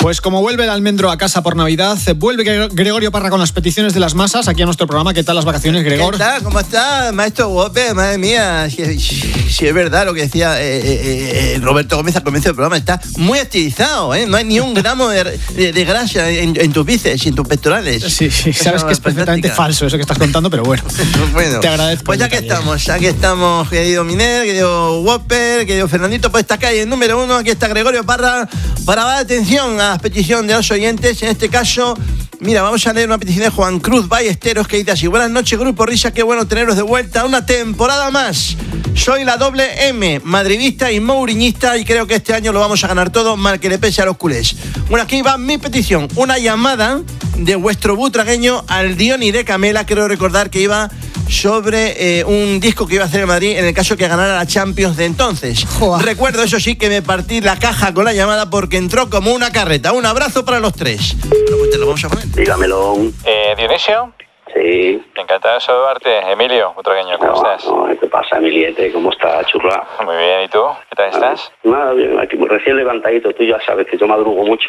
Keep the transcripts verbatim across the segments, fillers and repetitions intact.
Pues como vuelve el almendro a casa por Navidad, vuelve Gregorio Parra con las peticiones de las masas aquí a nuestro programa. ¿Qué tal las vacaciones, Gregor? ¿Qué tal? ¿Cómo está, maestro Whopper? Madre mía, si, si, si es verdad lo que decía eh, eh, eh, Roberto Gómez al comienzo del programa, está muy estilizado, ¿eh? No hay ni un gramo de, de, de grasa en, en tus bíceps y en tus pectorales. Sí, sí, sabes que es perfectamente falso eso que estás contando, pero bueno, bueno te agradezco. Pues ya que estamos, ya que estamos, querido Miner, querido Whopper, querido Fernandito, pues esta calle número uno, aquí está Gregorio Parra para dar atención a las peticiones de los oyentes. En este caso, mira, vamos a leer una petición de Juan Cruz Ballesteros que dice así: buenas noches, Grupo Risa, qué bueno teneros de vuelta una temporada más. Soy la doble M, madridista y mouriñista, y creo que este año lo vamos a ganar todo, mal que le pese a los culés. Bueno, aquí va mi petición, una llamada de vuestro butragueño al Diony de Camela. Creo recordar que iba sobre eh, un disco que iba a hacer en Madrid en el caso que ganara la Champions de entonces. Joder. Recuerdo, eso sí, que me partí la caja con la llamada porque entró como una carreta. Un abrazo para los tres. Bueno, pues te lo vamos a poner. Dígamelo. Eh, Dionisio. Sí. Encantado de saludarte, Emilio, butragueño, ¿cómo no, estás? No, ¿qué pasa, Emiliete? ¿Cómo estás, churra? Muy bien, ¿y tú? ¿Qué tal estás? Nada, bien, aquí recién levantadito. Tú ya sabes que yo madrugo mucho.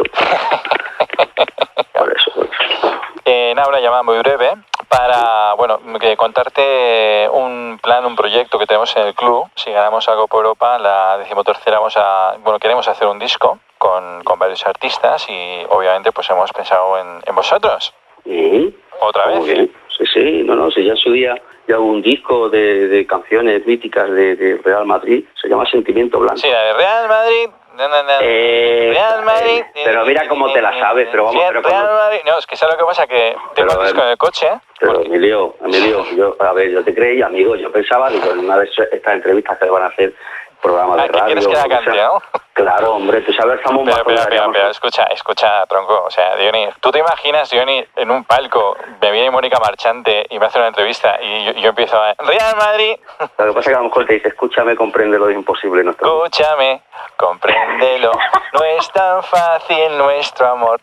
Por eso, por eso. Eh, nada, una llamada muy breve para, bueno, que contarte un plan, un proyecto que tenemos en el club. Si ganamos algo por Europa, la decimotercera vamos a, bueno, queremos hacer un disco con, con varios artistas y obviamente pues hemos pensado en, en vosotros. ¿Sí? ¿Otra vez? Muy bien. Sí, sí, no, no, si ya en su día ya hubo un disco de, de canciones míticas de, de Real Madrid, se llama Sentimiento Blanco. Sí, la de Real Madrid. No, no, no. Eh, Real Madrid. Eh, pero mira cómo te la sabes, pero vamos, sí, pero Real como... Madrid. No, es que sabes lo que pasa, que tengo el disco en el coche. Pero Emilio, Emilio, yo, a ver, yo te creí, amigo, yo pensaba, digo, en una de estas entrevistas que le van a hacer programas de radio. ¿Quieres que la cante, no? Claro, hombre, tú sabes, estamos más... Pero, pero, pero, pero, escucha, escucha, tronco, o sea, Diony, ¿tú te imaginas, Diony, en un palco, me viene Mónica Marchante y me hace una entrevista y yo, yo empiezo a... Real Madrid. Lo que pasa es que a lo mejor te dice, escúchame, compréndelo, es imposible. No está escúchame, compréndelo, no es tan fácil nuestro amor.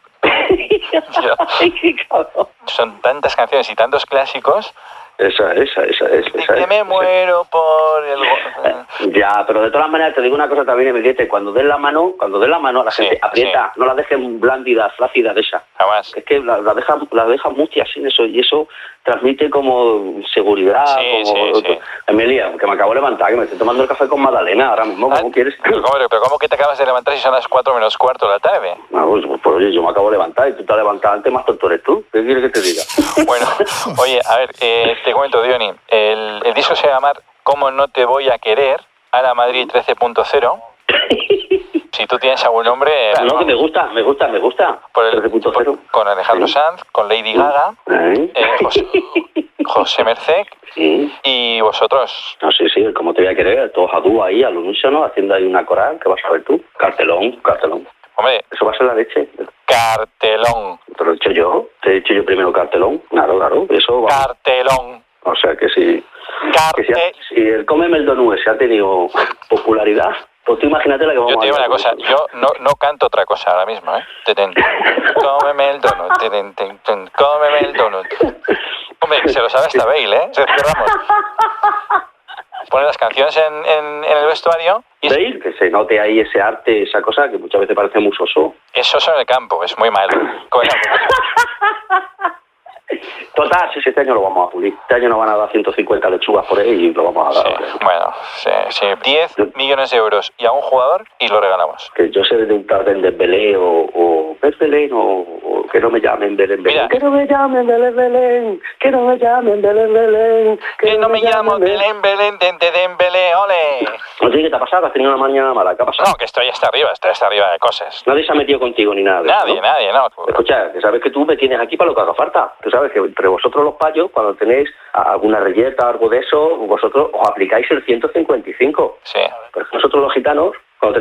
Yo, son tantas canciones y tantos clásicos. Esa, esa, esa, esa. Y que me esa. muero por el... Ya, pero de todas maneras te digo una cosa también, Emiliete, cuando des la mano, cuando des la mano a la sí, gente, aprieta, sí. No la dejes blandida, flácida de esa. Jamás. Es que la, la deja, la deja mucha sin eso, y eso transmite como seguridad, sí, como... Sí, sí. Emilia, que me acabo de levantar, que me estoy tomando el café con Magdalena ahora mismo, ¿cómo ah, quieres? Pero ¿cómo, pero ¿cómo que te acabas de levantar si son las cuatro menos cuarto de la tarde? No, pues, pues oye, yo me acabo de levantar y tú te has levantado antes, más tonto eres tú. ¿Qué quieres que te diga? Bueno, oye, a ver, eh, te comento, Diony, el, el disco se va a llamar ¿Cómo no te voy a querer? A la Madrid trece punto cero. Si tú tienes algún nombre... No, no, que me gusta, me gusta, me gusta. Por el, trece punto cero. Con Alejandro ¿Sí? Sanz, con Lady Gaga, ¿Sí? eh, José, José Merced ¿Sí? Y vosotros. No, sí, sí, ¿cómo te voy a querer? Todos a dúo ahí, al unísono, haciendo ahí una coral, ¿qué vas a ver tú? Cartelón, cartelón. Hombre, eso va a ser la leche. Cartelón. Te lo he dicho yo, te he dicho yo primero cartelón. Claro, claro, eso va. Cartelón. O sea que si, Carte... que si, ha, si el Cómeme el Donú se ha tenido popularidad, pues tú imagínate la que vamos a ver. Yo te digo una cosa, yo no, no canto otra cosa ahora mismo, ¿eh? Ten, ten, cómeme el donut, ten, ten, ten, cómeme el donut. Hombre, se lo sabe hasta Bale, ¿eh? Sergio Ramos. Pone las canciones en, en, en el vestuario y... Bale, que se note ahí ese arte, esa cosa que muchas veces parece muy soso. Es soso en el campo, es muy malo. Total, si este año lo vamos a pulir. Este año nos van a dar ciento cincuenta lechugas por ahí y lo vamos a dar. Sí, bueno, sí, sí. diez millones de euros y a un jugador y lo regalamos. Que yo sé de un tal de Dembélé o, o Belén o, o que no me llamen Belén Belén. Que no me llamen Belén Belén. Que no me llamen Belén Belén. Que, que no me llamo Belén Belén de Dembélé, ole. Oye, ¿qué te ha pasado? ¿Has tenido una mañana mala? ¿Qué ha pasado? No, que estoy hasta arriba, estoy hasta arriba de cosas. Nadie se ha metido contigo ni nada. Nadie, ¿no? nadie, no. Escucha, que sabes que tú me tienes aquí para lo que haga falta. Tú sabes que entre vosotros los payos, cuando tenéis alguna reyeta o algo de eso, vosotros os aplicáis el ciento cincuenta y cinco. Sí. Pero nosotros los gitanos